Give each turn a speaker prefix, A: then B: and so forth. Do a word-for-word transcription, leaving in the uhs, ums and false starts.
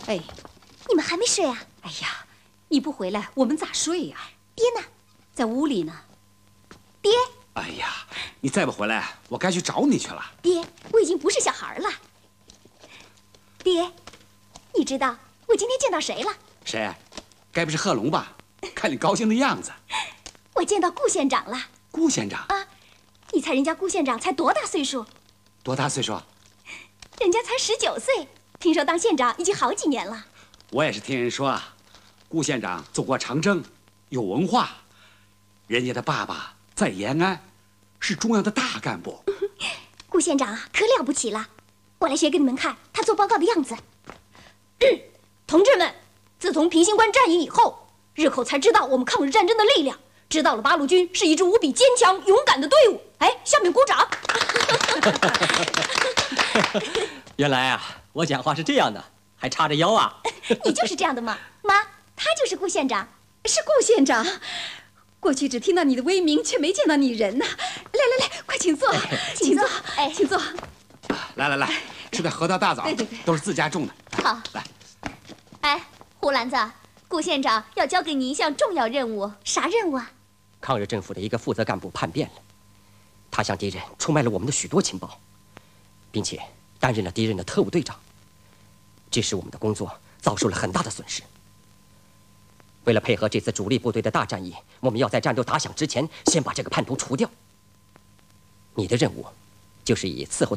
A: 哎，
B: 你们还没睡啊？
A: 哎呀，你不回来，我们咋睡呀？
B: 爹呢？
A: 在屋里呢。
B: 爹。
C: 哎呀，你再不回来，我该去找你去了。
B: 爹，我已经不是小孩了。爹，你知道我今天见到谁了？
C: 谁？该不是贺龙吧？看你高兴的样子。
B: 我见到顾县长了。
C: 顾县长
B: 啊，你猜人家顾县长才多大岁数？
C: 多大岁数？
B: 人家才十九岁，听说当县长已经好几年了。
C: 我也是听人说啊，顾县长走过长征，有文化，人家的爸爸在延安，是中央的大干部。
B: 顾县长啊，可了不起了！我来学给你们看他做报告的样子。嗯、同志们，自从平型关战役以后，日寇才知道我们抗日战争的力量，知道了八路军是一支无比坚强勇敢的队伍。哎，下面鼓掌。
D: 原来啊，我讲话是这样的，还叉着腰啊。
B: 你就是这样的吗？妈，他就是顾县长。
A: 是顾县长。过去只听到你的威名，却没见到你人呐。来来来，快请坐，请坐，哎，请坐。
C: 来来来，吃点核桃大枣，
A: 对对对，
C: 都是自家种的。
B: 好，
C: 来。
B: 哎，胡兰子，顾县长要交给你一项重要任务。啥任务啊？
D: 抗日政府的一个负责干部叛变了，他向敌人出卖了我们的许多情报，并且担任了敌人的特务队长，这使我们的工作遭受了很大的损失。为了配合这次主力部队的大战役，我们要在战斗打响之前，先把这个叛徒除掉。你的任务，就是以伺候